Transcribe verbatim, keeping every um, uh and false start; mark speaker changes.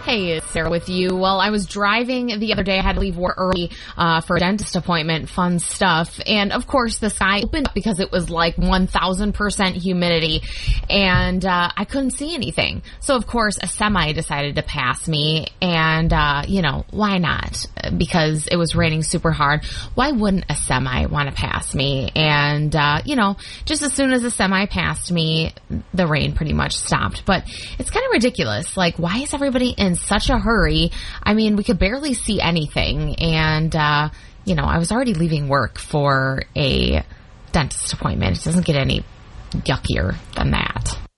Speaker 1: Hey, it's Sarah with you. Well, I was driving the other day. I had to leave work early uh, for a dentist appointment. Fun stuff. And, of course, the sky opened up because it was like one thousand percent humidity. And uh, I couldn't see anything. So, of course, a semi decided to pass me. And, uh, you know, why not? Because it was raining super hard. Why wouldn't a semi want to pass me? And, uh, you know, just as soon as the semi passed me, the rain pretty much stopped. But it's kind of ridiculous. Like, why is everybody in such a hurry? I mean, we could barely see anything. And, uh, you know, I was already leaving work for a dentist appointment. It doesn't get any yuckier than that.